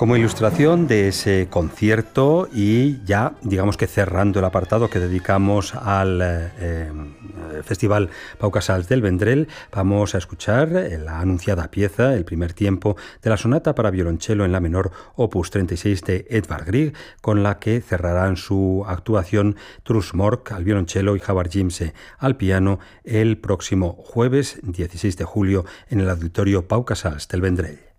Como ilustración de ese concierto y ya, digamos que cerrando el apartado que dedicamos al Festival Pau Casals del Vendrell, vamos a escuchar la anunciada pieza, el primer tiempo de la sonata para violonchelo en la menor opus 36 de Edvard Grieg, con la que cerrarán su actuación Truls Mork al violonchelo y Howard Jimse al piano el próximo jueves 16 de julio en el Auditorio Pau Casals del Vendrell.